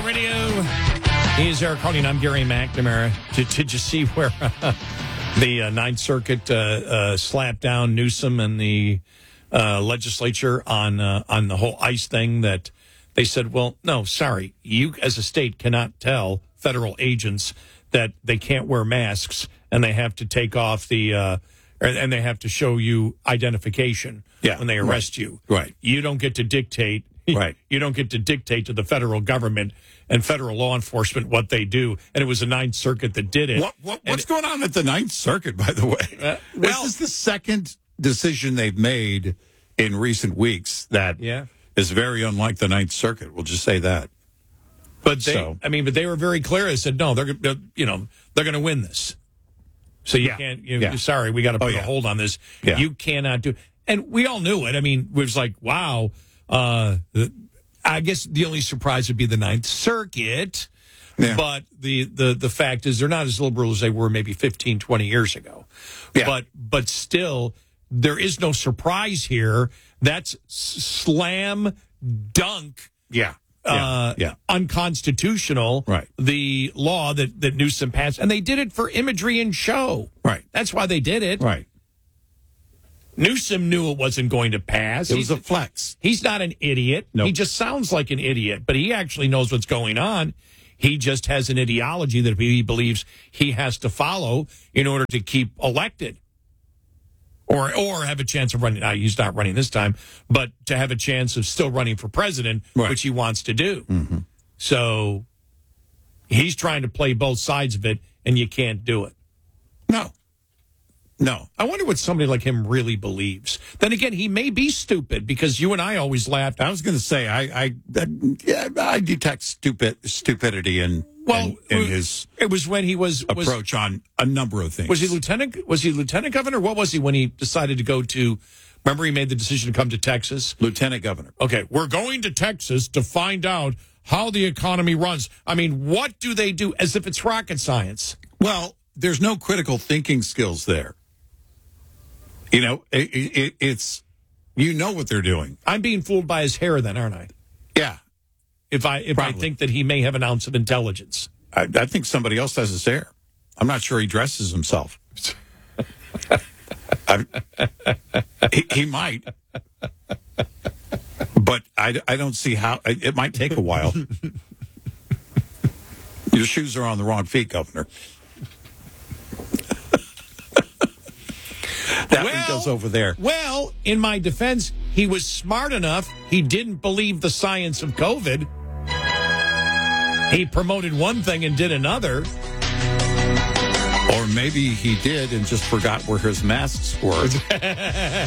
Radio. He's Eric Carney, and I'm Gary McNamara. Did you see where the Ninth Circuit slapped down Newsom and the legislature on the whole ICE thing? That they said, well, no, sorry, you as a state cannot tell federal agents that they can't wear masks and they have to take off and they have to show you identification when they arrest you. Right. You don't get to dictate. Right. You don't get to dictate to the federal government and federal law enforcement what they do. And it was the Ninth Circuit that did it. What's going on at the Ninth Circuit, by the way? This is the second decision they've made in recent weeks that is very unlike the Ninth Circuit. We'll just say that. But they were very clear. They said, no, they're going to win this. So you can't, sorry, we got to put a hold on this. Yeah. You cannot do. And we all knew it. I mean, it was like, wow. I guess the only surprise would be the Ninth Circuit. Yeah. But the fact is they're not as liberal as they were maybe 15, 20 years ago. Yeah. But still, there is no surprise here. That's slam dunk. Unconstitutional. Right. The law that Newsom passed. And they did it for imagery and show. Right. That's why they did it. Right. Newsom knew it wasn't going to pass. It was a flex. He's not an idiot. Nope. He just sounds like an idiot, but he actually knows what's going on. He just has an ideology that he believes he has to follow in order to keep elected. Or have a chance of running. He's not running this time, but to have a chance of still running for president, which he wants to do. Mm-hmm. So he's trying to play both sides of it, and you can't do it. No. I wonder what somebody like him really believes. Then again, he may be stupid because you and I always laughed. I was going to say, I detect stupidity in his it was when he was approach on a number of things. Was he lieutenant governor? What was he when he decided to go to, remember he made the decision to come to Texas? Lieutenant governor. Okay, we're going to Texas to find out how the economy runs. I mean, what do they do? As if it's rocket science. Well, there's no critical thinking skills there. You know, it's what they're doing. I'm being fooled by his hair then, aren't I? Yeah. If I think that he may have an ounce of intelligence. I think somebody else has his hair. I'm not sure he dresses himself. He might. But I don't see how. It might take a while. Your shoes are on the wrong feet, Governor. That one goes over there. Well, in my defense, he was smart enough. He didn't believe the science of COVID. He promoted one thing and did another. Or maybe he did and just forgot where his masks were.